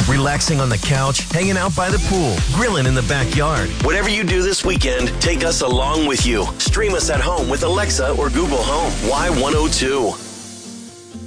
relaxing on the couch, hanging out by the pool, grilling in the backyard. Whatever you do this weekend, take us along with you. Stream us at home with Alexa or Google Home. Y102.